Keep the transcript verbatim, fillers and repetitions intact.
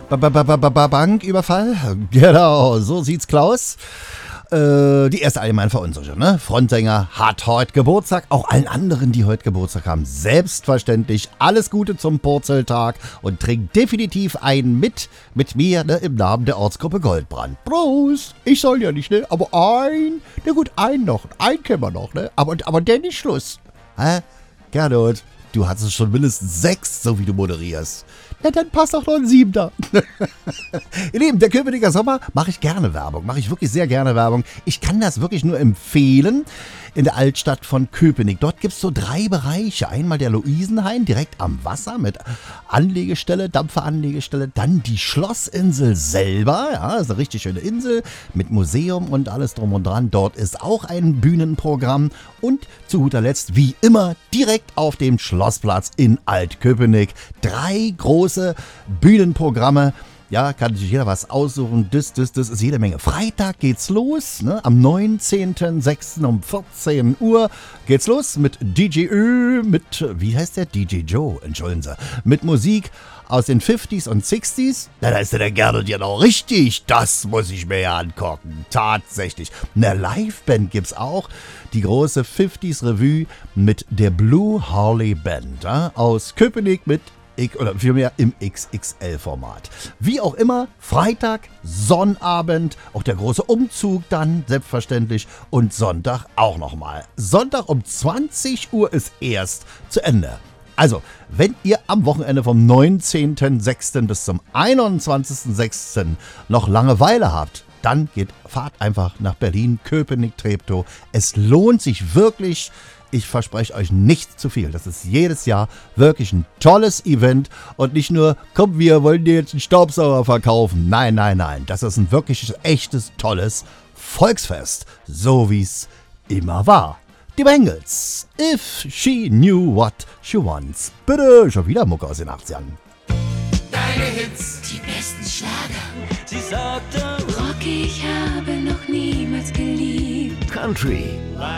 Ba- ba- ba- ba- ba- Banküberfall? Genau, so sieht's Klaus. Äh, die erste allgemeine Verunsicherung, ne? Frontsänger hat heute Geburtstag. Auch allen anderen, die heute Geburtstag haben, selbstverständlich alles Gute zum Purzeltag und trinkt definitiv einen mit, mit mir, ne, im Namen der Ortsgruppe Goldbrand. Prost! Ich soll ja nicht, ne? Aber ein, na gut, ein noch, ein kennen wir noch, ne? Aber, aber der nicht Schluss. Hä? Gernot, du hast es schon mindestens sechs, so wie du moderierst. Ja, dann passt auch noch ein Siebter. Ihr Lieben, der Köpenicker Sommer, mache ich gerne Werbung. Mache ich wirklich sehr gerne Werbung. Ich kann das wirklich nur empfehlen. In der Altstadt von Köpenick. Dort gibt es so drei Bereiche. Einmal der Luisenhain, direkt am Wasser mit Anlegestelle, Dampferanlegestelle. Dann die Schlossinsel selber. Ja, ist eine richtig schöne Insel mit Museum und alles drum und dran. Dort ist auch ein Bühnenprogramm. Und zu guter Letzt, wie immer, direkt auf dem Schlossplatz in Altköpenick. Drei große Bühnenprogramme. Ja, kann sich jeder was aussuchen. Das, das, das ist jede Menge. Freitag geht's los, ne? Am neunzehnten sechsten um vierzehn Uhr geht's los mit D J Ö, mit, wie heißt der? D J Joe, entschuldigen Sie. Mit Musik aus den fünfziger und sechziger. Na, da ist der Gernot ja noch richtig. Das muss ich mir ja angucken. Tatsächlich. Eine Liveband gibt's auch. Die große fünfziger Revue mit der Blue Harley Band. Ja? Aus Köpenick mit oder vielmehr im X X L-Format. Wie auch immer, Freitag, Sonnabend, auch der große Umzug dann, selbstverständlich, und Sonntag auch nochmal. Sonntag um zwanzig Uhr ist erst zu Ende. Also, wenn ihr am Wochenende vom neunzehnten sechsten bis zum einundzwanzigsten sechsten noch Langeweile habt, dann geht, fahrt einfach nach Berlin, Köpenick, Treptow. Es lohnt sich wirklich. Ich verspreche euch nicht zu viel. Das ist jedes Jahr wirklich ein tolles Event und nicht nur, komm, wir wollen dir jetzt einen Staubsauger verkaufen. Nein, nein, nein. Das ist ein wirklich echtes, tolles Volksfest. So wie es immer war. Die Bengals. If she knew what she wants. Bitte, schon wieder Mucke aus den achtzigern. Deine Hits, Die besten Schlager. sie sagte, Rock, ich habe noch niemals geliebt. Country.